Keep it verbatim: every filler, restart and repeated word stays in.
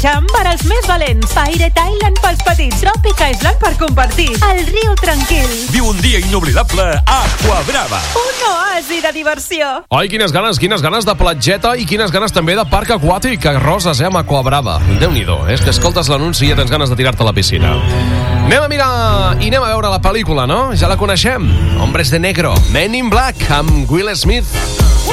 Jam per als més valents. Pirate Island pels petits. Tropic Island per compartir. El riu tranquil. Viu un dia inoblidable a Aquabrava. Un oasi de diversió. Ai, quines ganes, quines ganes de platgeta i quines ganes també de parc aquàtic a Roses, eh, amb Aquabrava. Déu-n'hi-do, és que escoltes l'anunci i ja tens ganes de tirar-te a la piscina. Anem a mirar i anem a veure la pel·lícula, no? Ja la coneixem. Hombres de Negro, Men in Black, amb Will Smith.